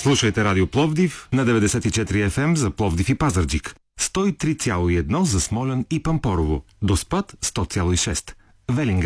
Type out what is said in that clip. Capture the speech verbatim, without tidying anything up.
Слушайте Радио Пловдив на деветдесет и четири еф ем за Пловдив и Пазарджик, сто и три цяло и едно за Смолян и Пампорово, Доспат сто цяло и шест, Велинград